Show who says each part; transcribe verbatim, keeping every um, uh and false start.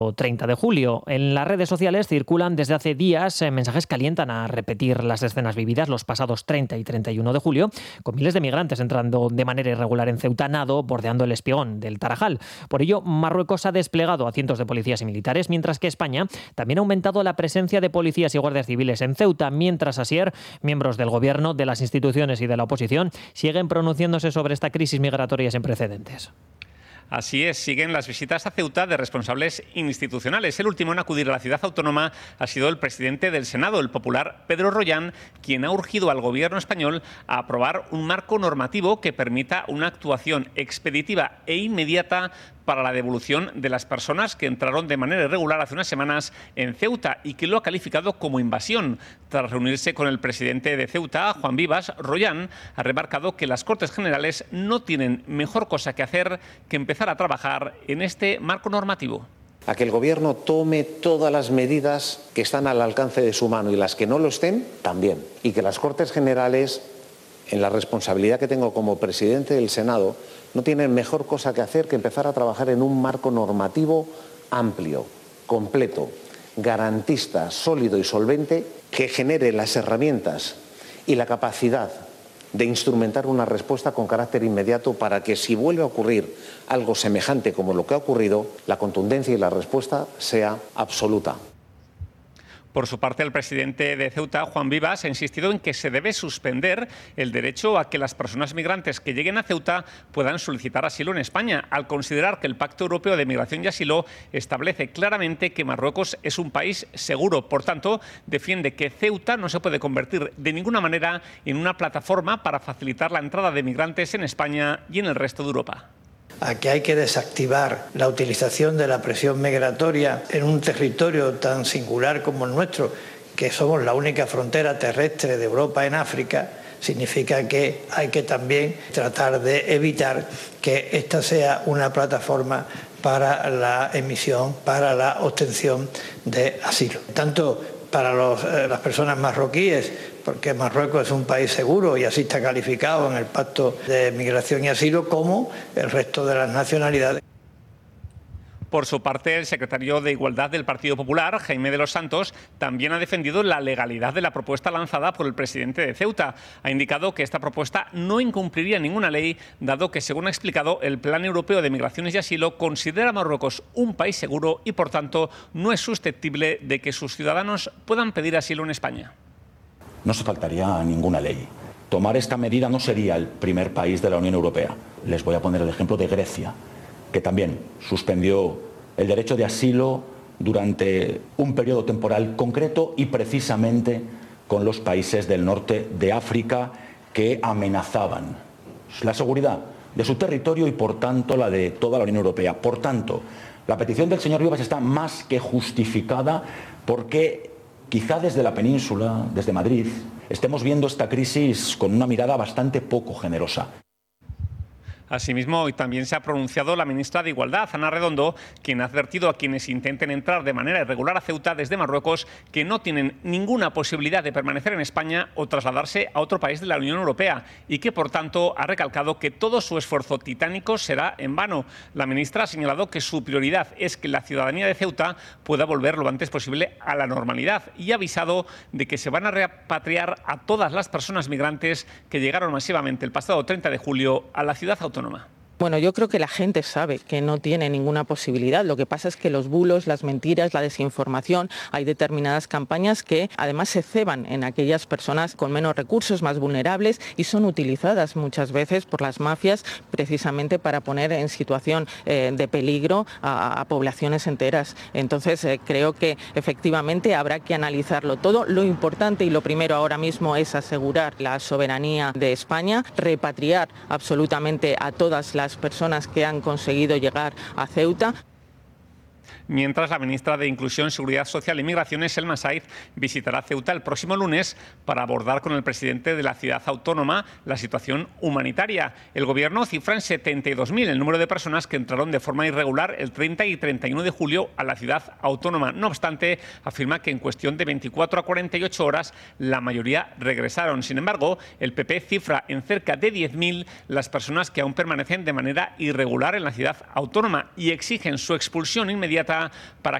Speaker 1: treinta de julio. En las redes sociales circulan desde hace días eh, mensajes que alientan a repetir las escenas vividas los pasados treinta y treinta y uno de julio, con miles de migrantes entrando de manera irregular en Ceuta, nado, bordeando el Espigón del Tarajal. Por ello, Marruecos ha desplegado a cientos de policías y militares, mientras que España también ha aumentado la presencia de policías y guardias civiles en Ceuta, mientras Asier, miembros del gobierno, de las instituciones y de la oposición, siguen pronunciándose sobre esta crisis migratoria sin precedentes.
Speaker 2: Así es, siguen las visitas a Ceuta de responsables institucionales. El último en acudir a la ciudad autónoma ha sido el presidente del Senado, el popular Pedro Rollán, quien ha urgido al gobierno español a aprobar un marco normativo que permita una actuación expeditiva e inmediata para la devolución de las personas que entraron de manera irregular hace unas semanas en Ceuta y que lo ha calificado como invasión. Tras reunirse con el presidente de Ceuta, Juan Vivas, Rollán ha remarcado que las Cortes Generales no tienen mejor cosa que hacer que empezar a trabajar en este marco normativo.
Speaker 3: A que el Gobierno tome todas las medidas que están al alcance de su mano y las que no lo estén, también. Y que las Cortes Generales, en la responsabilidad que tengo como presidente del Senado, no tienen mejor cosa que hacer que empezar a trabajar en un marco normativo amplio, completo, garantista, sólido y solvente, que genere las herramientas y la capacidad de instrumentar una respuesta con carácter inmediato para que, si vuelve a ocurrir algo semejante como lo que ha ocurrido, la contundencia y la respuesta sea absoluta.
Speaker 2: Por su parte, el presidente de Ceuta, Juan Vivas, ha insistido en que se debe suspender el derecho a que las personas migrantes que lleguen a Ceuta puedan solicitar asilo en España, al considerar que el Pacto Europeo de Migración y Asilo establece claramente que Marruecos es un país seguro. Por tanto, defiende que Ceuta no se puede convertir de ninguna manera en una plataforma para facilitar la entrada de migrantes en España y en el resto de Europa.
Speaker 4: A que hay que desactivar la utilización de la presión migratoria en un territorio tan singular como el nuestro, que somos la única frontera terrestre de Europa en África, significa que hay que también tratar de evitar que esta sea una plataforma para la emisión, para la obtención de asilo. Tanto para los, eh, las personas marroquíes, porque Marruecos es un país seguro y así está calificado en el Pacto de Migración y Asilo, como el resto de las nacionalidades.
Speaker 2: Por su parte, el secretario de Igualdad del Partido Popular, Jaime de los Santos, también ha defendido la legalidad de la propuesta lanzada por el presidente de Ceuta. Ha indicado que esta propuesta no incumpliría ninguna ley, dado que, según ha explicado, el Plan Europeo de Migraciones y Asilo considera a Marruecos un país seguro y, por tanto, no es susceptible de que sus ciudadanos puedan pedir asilo en España.
Speaker 5: No se faltaría a ninguna ley. Tomar esta medida no sería el primer país de la Unión Europea. Les voy a poner el ejemplo de Grecia, que también suspendió el derecho de asilo durante un periodo temporal concreto y precisamente con los países del norte de África que amenazaban la seguridad de su territorio y, por tanto, la de toda la Unión Europea. Por tanto, la petición del señor Vivas está más que justificada porque quizá desde la península, desde Madrid, estemos viendo esta crisis con una mirada bastante poco generosa.
Speaker 2: Asimismo, hoy también se ha pronunciado la ministra de Igualdad, Ana Redondo, quien ha advertido a quienes intenten entrar de manera irregular a Ceuta desde Marruecos que no tienen ninguna posibilidad de permanecer en España o trasladarse a otro país de la Unión Europea y que, por tanto, ha recalcado que todo su esfuerzo titánico será en vano. La ministra ha señalado que su prioridad es que la ciudadanía de Ceuta pueda volver lo antes posible a la normalidad y ha avisado de que se van a repatriar a todas las personas migrantes que llegaron masivamente el pasado treinta de julio a la ciudad autónoma.
Speaker 6: Bueno, yo creo que la gente sabe que no tiene ninguna posibilidad. Lo que pasa es que los bulos, las mentiras, la desinformación, hay determinadas campañas que además se ceban en aquellas personas con menos recursos, más vulnerables, y son utilizadas muchas veces por las mafias precisamente para poner en situación eh, de peligro a, a poblaciones enteras. Entonces eh, creo que efectivamente habrá que analizarlo todo. Lo importante y lo primero ahora mismo es asegurar la soberanía de España, repatriar absolutamente a todas las personas que han conseguido llegar a Ceuta.
Speaker 2: Mientras, la ministra de Inclusión, Seguridad Social y Migraciones, Selma Saiz, visitará Ceuta el próximo lunes para abordar con el presidente de la ciudad autónoma la situación humanitaria. El Gobierno cifra en setenta y dos mil el número de personas que entraron de forma irregular el treinta y treinta y uno de julio a la ciudad autónoma. No obstante, afirma que en cuestión de veinticuatro a cuarenta y ocho horas la mayoría regresaron. Sin embargo, el P P cifra en cerca de diez mil las personas que aún permanecen de manera irregular en la ciudad autónoma y exigen su expulsión inmediata para